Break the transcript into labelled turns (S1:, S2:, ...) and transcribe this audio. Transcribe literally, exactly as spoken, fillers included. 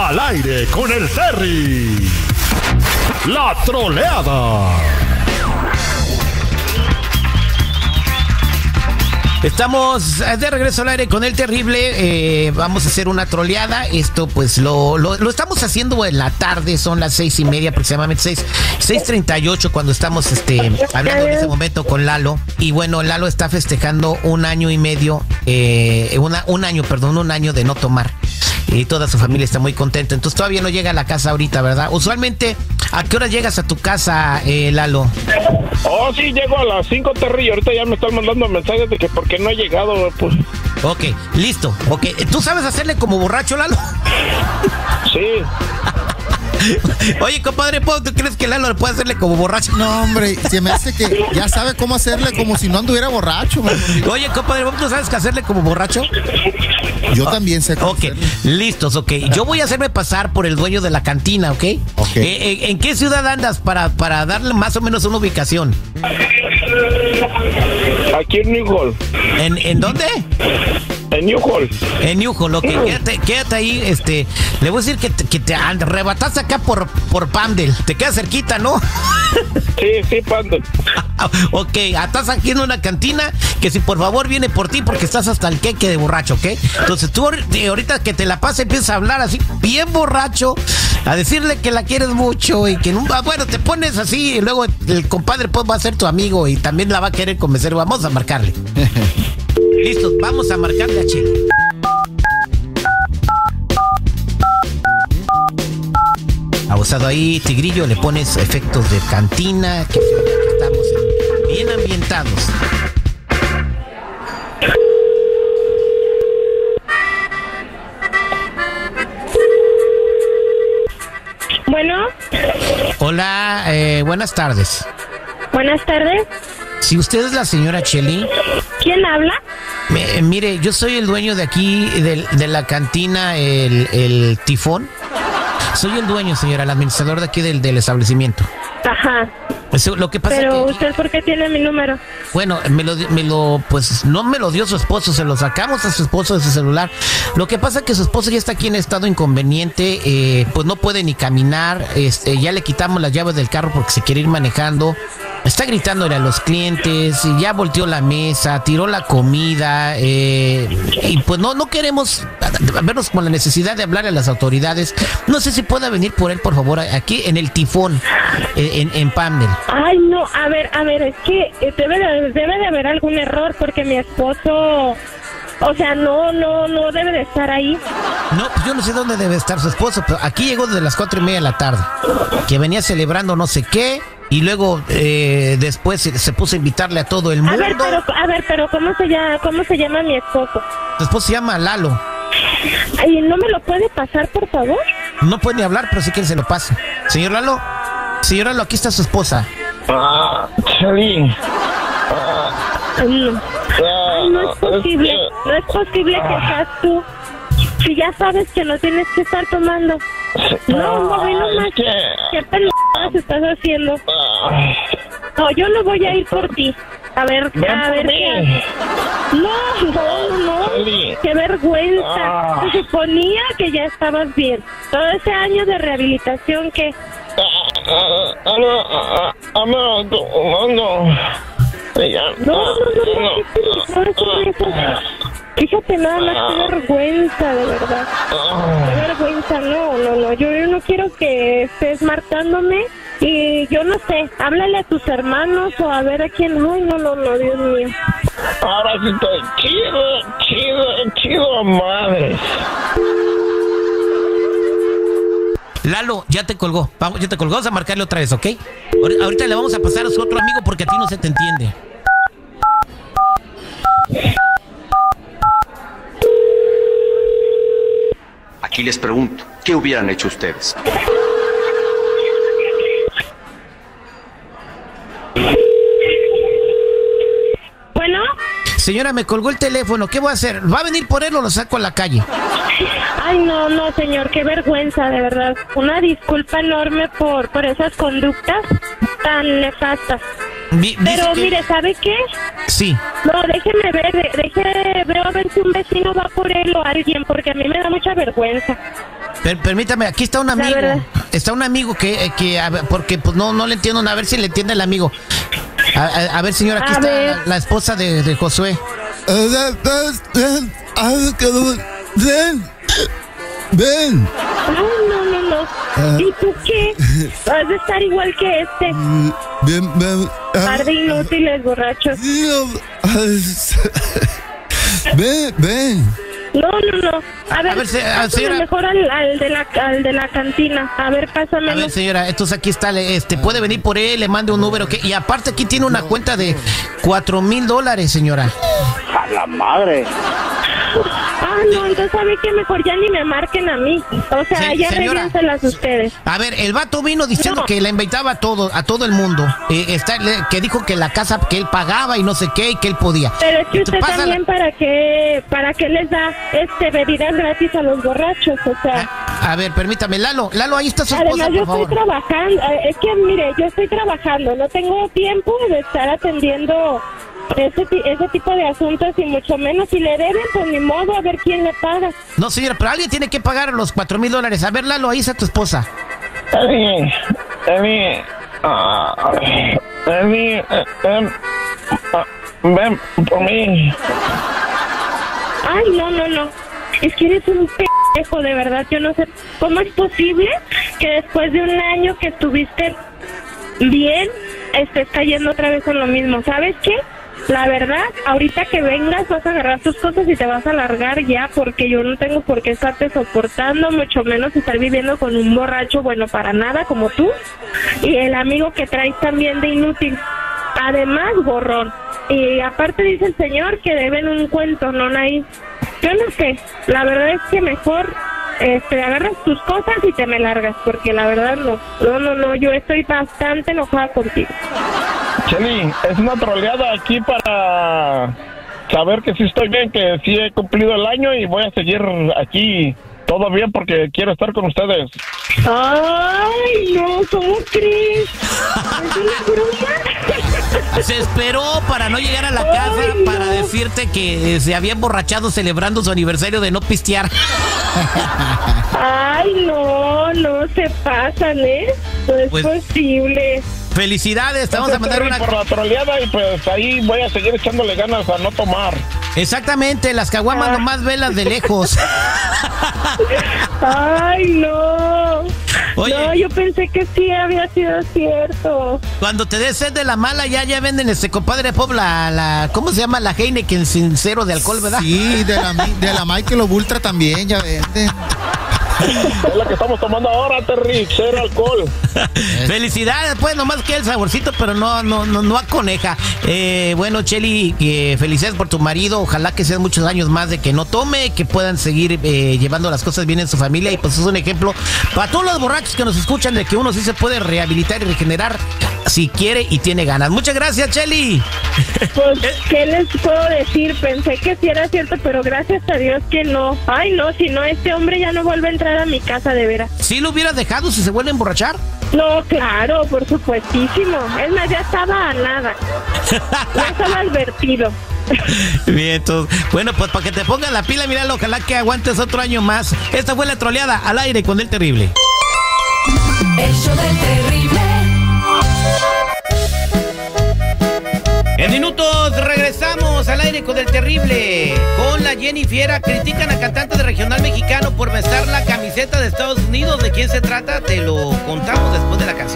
S1: Al aire con el Terry. La troleada.
S2: Estamos de regreso al aire con el terrible. eh, Vamos a hacer una troleada. Esto pues lo, lo, lo estamos haciendo en la tarde. Son las seis y media aproximadamente, seis, seis treinta y ocho cuando estamos este, hablando en ese momento con Lalo. Y bueno, Lalo está festejando un año y medio eh, una, Un año, perdón, un año de no tomar. Y toda su familia está muy contenta. Entonces todavía no llega a la casa ahorita, ¿verdad? Usualmente, ¿a qué hora llegas a tu casa, eh, Lalo?
S3: Oh, sí, llego a las cinco, Terry, y ahorita ya me están mandando mensajes de que por qué no he llegado, pues.
S2: Ok, listo. Ok, ¿tú sabes hacerle como borracho, Lalo?
S3: Sí.
S2: Oye, compadre, ¿tú crees que Lalo le puede hacerle como borracho?
S4: No, hombre, se me hace que ya sabe cómo hacerle como si no anduviera borracho. Man.
S2: Oye, compadre, ¿tú sabes qué hacerle como borracho?
S4: Yo también sé cómo
S2: Ok,
S4: hacerle.
S2: listos, ok. Yo voy a hacerme pasar por el dueño de la cantina, ¿ok?
S4: Ok.
S2: Eh, eh, ¿En qué ciudad andas para, para darle más o menos una ubicación?
S3: Aquí en New Hall.
S2: ¿En, en dónde?
S3: En New Hall.
S2: En New Hall, ok. Quédate, quédate ahí, este... Le voy a decir que te, que te arrebataste acá por, por Pamdel. Te queda cerquita, ¿no?
S3: Sí, sí, Pando.
S2: Ok, estás aquí en una cantina que si por favor viene por ti porque estás hasta el queque de borracho, ¿ok? Entonces tú ahorita que te la pases empiezas a hablar así bien borracho, a decirle que la quieres mucho y que nunca, bueno, te pones así y luego el compadre pues va a ser tu amigo y también la va a querer convencer. Vamos a marcarle. Listos, vamos a marcarle a Chile. Abusado ahí, Tigrillo, le pones efectos de cantina, que se vea que estamos en- bien ambientados.
S5: Bueno,
S2: Hola, eh, buenas tardes.
S5: buenas tardes.
S2: Si usted es la señora Cheli,
S5: ¿Quién habla?
S2: me- mire, yo soy el dueño de aquí, del- de, la cantina, el, el Tifón. Soy el dueño, señora, el administrador de aquí del, del establecimiento.
S5: Ajá.
S2: Eso, lo que pasa
S5: Pero
S2: que...
S5: usted, ¿por qué tiene mi número?
S2: Bueno, me lo, me lo, pues no me lo dio su esposo, se lo sacamos a su esposo de su celular. Lo que pasa es que su esposo ya está aquí en estado inconveniente, eh, pues no puede ni caminar, este, ya le quitamos las llaves del carro porque se quiere ir manejando. Está gritándole a los clientes, y ya volteó la mesa, tiró la comida, eh, y pues no, no queremos vernos con la necesidad de hablarle a las autoridades. No sé si pueda venir por él, por favor, aquí en el Tifón, eh, en, en Pamdel.
S5: Ay, no, a ver, a ver, es que eh, debe de, debe de haber algún error porque mi esposo, o sea, no, no, no debe de estar ahí.
S2: No, pues yo no sé dónde debe estar su esposo, pero aquí llegó desde las cuatro y media de la tarde, que venía celebrando no sé qué, y luego eh, después se, se puso a invitarle a todo el
S5: A
S2: mundo.
S5: ver, pero, a ver, pero ¿cómo se llama, cómo se llama mi esposo?
S2: Su esposo se llama Lalo.
S5: Ay, ¿no me lo puede pasar, por favor?
S2: No puede ni hablar, pero si quiere se lo paso. Señor Lalo, señor Lalo, aquí está su esposa.
S3: Ah, Cheli.
S5: Ay, no. Ay, no es posible, no es posible que seas tú. Si ya sabes que no tienes que estar tomando. No, no, ve nomás. ¿Qué pendejadas estás haciendo? No, yo no voy a ir por ti. A ver, a ver qué haces. No, no, no. Qué vergüenza. Se suponía que ya estabas bien. Todo ese año de rehabilitación que...
S3: No, no, no, no.
S5: No, no, no, no, no, no. Fíjate nada más, qué vergüenza, de verdad. Qué vergüenza, no, no, no. Yo, yo no quiero que estés marcándome y yo no sé, háblale a tus hermanos o a ver a quién. Ay, no, no, no, Dios mío.
S3: Ahora sí estoy chido, chido, chido, madre.
S2: Lalo, ya te colgó. Vamos, ya te colgó, vamos a marcarle otra vez, ¿ok? Ahor- Ahorita le vamos a pasar a su otro amigo porque a ti no se te entiende.
S6: Aquí les pregunto, ¿qué hubieran hecho ustedes?
S5: Bueno,
S2: Señora, me colgó el teléfono. ¿Qué voy a hacer? ¿Va a venir por él o lo saco a la calle?
S5: ay, no, no, señor, qué vergüenza, de verdad. Una disculpa enorme por, por esas conductas tan nefastas.
S2: Vi- dice
S5: Pero
S2: que-
S5: mire, ¿sabe qué?
S2: Sí.
S5: No, déjeme ver, de- déjeme ver a ver si un vecino va por él o alguien, porque a mí me da mucha vergüenza.
S2: Per, permítame, aquí está un amigo. Está un amigo que, que a ver, porque pues no, no le entiendo, a ver si le entiende el amigo. A, a, a ver, señora, aquí a está la, la esposa de, de Josué.
S4: Ven, ven.
S5: Ay, no, no, no. Uh, ¿Y tú qué? Vas a estar igual que este.
S4: Ven, ven.
S5: Par de inútiles, borrachos.
S4: Ven, ven.
S5: No, no, no. A ver, a ver se, a, señora, mejor al, al, de la, al de la cantina. A ver, pásamelo.
S2: A ver, señora, entonces aquí está, este, puede venir por él, le mande un número. Que, y aparte aquí tiene una no, cuenta de cuatro mil dólares, señora.
S3: A la madre.
S5: Ah, no, entonces sabe que mejor ya ni me marquen a mí. O sea, Se, ya revíenselas ustedes.
S2: A ver, el vato vino diciendo no. que le invitaba a todo, a todo el mundo. Eh, está, le, que dijo que la casa que él pagaba y no sé qué y que él podía.
S5: Pero es que usted también la... para qué, para qué les da este bebidas gratis a los borrachos, o sea.
S2: A, a ver, permítame, Lalo, Lalo, ahí está su esposa,
S5: Además, yo
S2: por
S5: estoy
S2: favor.
S5: trabajando, es que mire, yo estoy trabajando, no tengo tiempo de estar atendiendo ese, ese tipo de asuntos y mucho menos si le deben, pues ni modo, a ver quién le paga.
S2: No, señora, pero alguien tiene que pagar los cuatro mil dólares. A ver, Lalo, ahí está tu esposa.
S3: Emi, Emi, uh, Emi, uh, uh, ven por mí.
S5: Ay, no, no, no. Es que eres un pendejo, de verdad. Yo no sé cómo es posible que después de un año que estuviste bien, estés cayendo otra vez en lo mismo. ¿Sabes qué? La verdad, ahorita que vengas vas a agarrar tus cosas y te vas a largar ya, porque yo no tengo por qué estarte soportando, mucho menos estar viviendo con un borracho bueno para nada como tú y el amigo que traes también de inútil. Además, borrón. Y aparte dice el señor que deben un cuento, ¿no, Nay? Yo no sé, la verdad es que mejor este, agarras tus cosas y te me largas, porque la verdad no, no, no, no, yo estoy bastante enojada contigo.
S3: Chely, es una troleada aquí para saber que sí estoy bien, que sí he cumplido el año y voy a seguir aquí todo bien porque quiero estar con ustedes.
S5: Ay, no, ¿cómo crees? ¿Es una broma?
S2: Se esperó para no llegar a la casa. Ay, para no. decirte que se había emborrachado celebrando su aniversario de no pistear.
S5: Ay, no, no se pasan, ¿eh? No es pues, posible.
S2: Felicidades, te vamos a mandar una...
S3: por la troleada y pues ahí voy a seguir echándole ganas a no tomar.
S2: Exactamente, las caguamas ah. nomás velas de lejos.
S5: Ay, no.
S2: Oye,
S5: no, yo pensé que sí había sido cierto.
S2: Cuando te des sed de la mala, ya ya venden este compadre Pop, la, la ¿cómo se llama? La Heineken sin cero de alcohol, ¿verdad?
S4: Sí, de la, de la Michelob Ultra también, ya venden.
S3: Es la que estamos tomando ahora, Terry, cero alcohol.
S2: Felicidades, pues, nomás que el saborcito, pero no, no, no, no aconeja. Eh, bueno, Chely, eh, felicidades por tu marido. Ojalá que sean muchos años más de que no tome, que puedan seguir eh, llevando las cosas bien en su familia. Y pues es un ejemplo para todos los borrachos que nos escuchan de que uno sí se puede rehabilitar y regenerar si quiere y tiene ganas. Muchas gracias, Chely.
S5: Pues, ¿qué les puedo decir? Pensé que sí era cierto, pero gracias a Dios que no. Ay, no, si no, este hombre ya no vuelve a entrar a mi casa, de veras.
S2: ¿Sí lo hubieras dejado si se vuelve a emborrachar?
S5: No, claro, por supuestísimo. Es más, ya estaba a nada. Ya estaba advertido.
S2: Bien, entonces, bueno, pues para que te pongas la pila, míralo, ojalá que aguantes otro año más. Esta fue la troleada al aire con el terrible.
S7: El show del terrible.
S2: En minutos regresamos al aire con el terrible. Con la Jenny Fiera, critican a cantante de regional mexicano por besar la camiseta de Estados Unidos. ¿De quién se trata? Te lo contamos después de la canción.